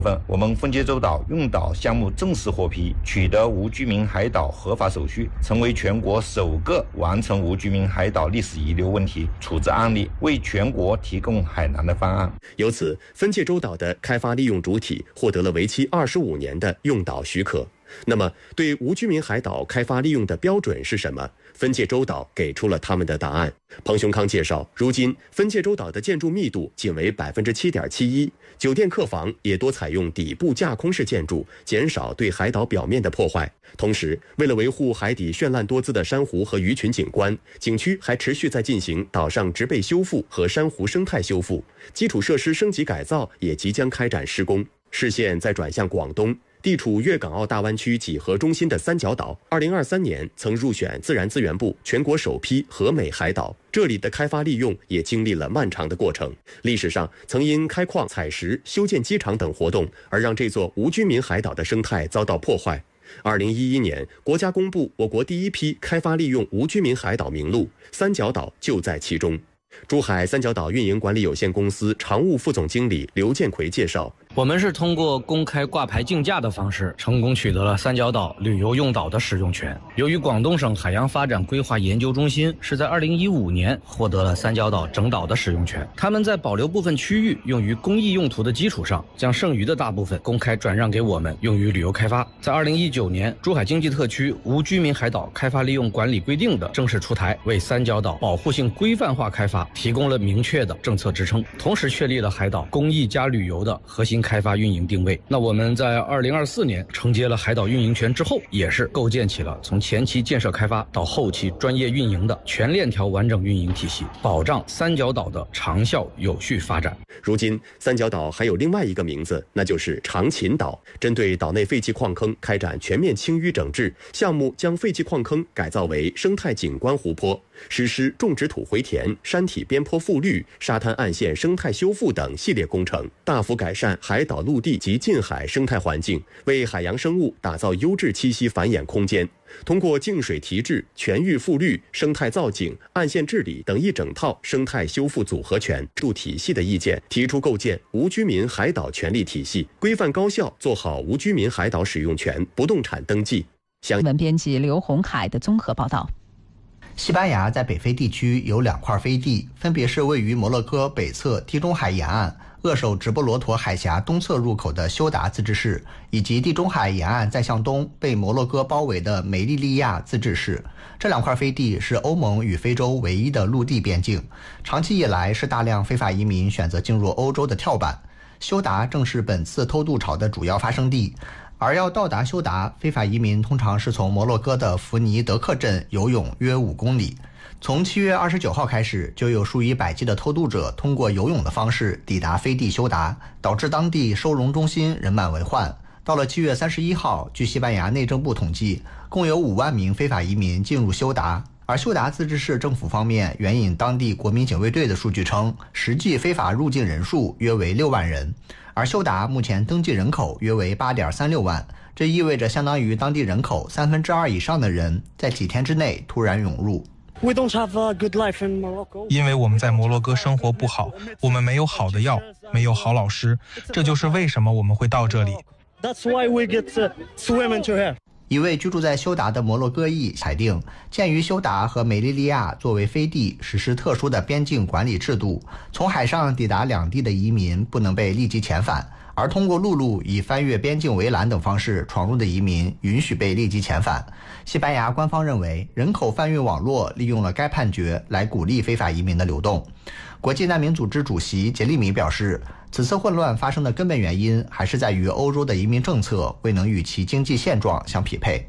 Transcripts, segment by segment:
我们丰界洲岛用岛项目正式获批，取得无居民海岛合法手续，成为全国首个完成无居民海岛历史遗留问题处置案例，为全国提供海南的方案。 由此，丰界洲岛的开发利用主体获得了为期25年的用岛许可。那么，对无居民海岛开发利用的标准是什么？丰界洲岛给出了他们的答案。彭雄康介绍，如今丰界洲岛的建筑密度仅为7.71%，酒店客房也多采用底部架空式建筑，减少对海岛表面的破坏。同时，为了维护海底绚烂多姿的珊瑚和鱼群景观，景区还持续在进行岛上植被修复和珊瑚生态修复，基础设施升级改造也即将开展施工。视线再转向广东，地处粤港澳大湾区几何中心的三角岛，2023年曾入选自然资源部全国首批和美海岛。这里的开发利用也经历了漫长的过程，历史上曾因开矿、采石、修建机场等活动而让这座无居民海岛的生态遭到破坏。2011年，国家公布我国第一批开发利用无居民海岛名录，三角岛就在其中。珠海三角岛运营管理有限公司常务副总经理刘建奎介绍， 我们是通过公开挂牌竞价的方式，成功取得了三角岛旅游用岛的使用权。由于广东省海洋发展规划研究中心是在2015年获得了三角岛整岛的使用权，他们在保留部分区域用于公益用途的基础上，将剩余的大部分公开转让给我们，用于旅游开发。在2019年，珠海经济特区无居民海岛开发利用管理规定的正式出台，为三角岛保护性规范化开发提供了明确的政策支撑，同时确立了海岛公益加旅游的核心开发运营定位。那我们在2024年承接了海岛运营权之后，也是构建起了从前期建设开发到后期专业运营的全链条完整运营体系，保障三角岛的长效有序发展。 如今，三角岛还有另外一个名字，那就是长秦岛。针对岛内废弃矿坑开展全面清淤整治项目，将废弃矿坑改造为生态景观湖泊，实施种植土回填、山体边坡复绿、沙滩岸线生态修复等系列工程，大幅改善海岛陆地及近海生态环境，为海洋生物打造优质栖息繁衍空间。通过净水提质、全域复绿、生态造景、岸线治理等一整套生态修复组合拳度体系的意见，提出构建无居民海岛权利体系，规范高效做好无居民海岛使用权不动产登记。 新闻编辑刘红海的综合报道。 西班牙在北非地区有2块飞地，分别是位于摩洛哥北侧地中海沿岸扼守直布罗陀海峡东侧入口的休达自治市，以及地中海沿岸再向东被摩洛哥包围的梅利利亚自治市。这2块飞地是欧盟与非洲唯一的陆地边境，长期以来是大量非法移民选择进入欧洲的跳板。休达正是本次偷渡潮的主要发生地，而要到达休达，非法移民通常是从摩洛哥的福尼德克镇游泳约5公里。从7月29号开始，就有数以百计的偷渡者通过游泳的方式抵达飞地休达，导致当地收容中心人满为患。到了7月31号，据西班牙内政部统计，共有5万名非法移民进入休达。而休达自治市政府方面援引当地国民警卫队的数据称，实际非法入境人数约为6万人，而休达目前登记人口约为8.36万，这意味着相当于当地人口2/3以上的人在几天之内突然涌入。 因为我们在摩洛哥生活不好，我们没有好的药，没有好老师，这就是为什么我们会到这里。 一位居住在休达的摩洛哥裔裁定，鉴于休达和梅利利亚作为飞地实施特殊的边境管理制度，从海上抵达两地的移民不能被立即遣返，而通过陆路以翻越边境围栏等方式闯入的移民允许被立即遣返。西班牙官方认为，人口贩运网络利用了该判决来鼓励非法移民的流动。国际难民组织主席杰利米表示，此次混乱发生的根本原因还是在于欧洲的移民政策未能与其经济现状相匹配。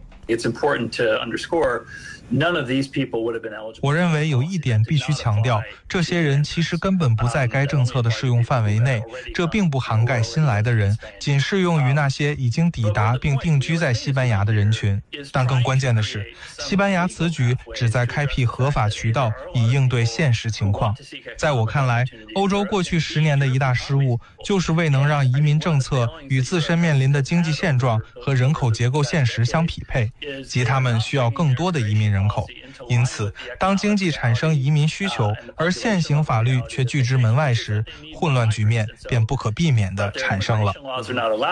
我认为有一点必须强调，这些人其实根本不在该政策的适用范围内，这并不涵盖新来的人，仅适用于那些已经抵达并定居在西班牙的人群。但更关键的是，西班牙此举旨在开辟合法渠道以应对现实情况。在我看来，欧洲过去10年的一大失误，就是未能让移民政策与自身面临的经济现状和人口结构现实相匹配，即他们需要更多的移民人人口。因此，当经济产生移民需求，而现行法律却拒之门外时，混乱局面便不可避免地产生了。